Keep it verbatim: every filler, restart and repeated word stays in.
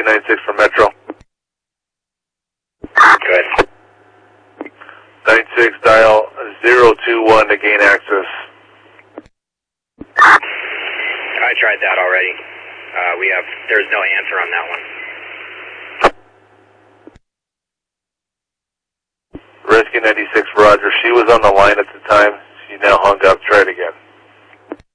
Rescue ninety-six for Metro. Good. ninety-six, dial zero two one to gain access. I tried that already. Uh, we have, there's no answer on that one. Rescue ninety-six, roger. She was on the line at the time. She now hung up. Try it again.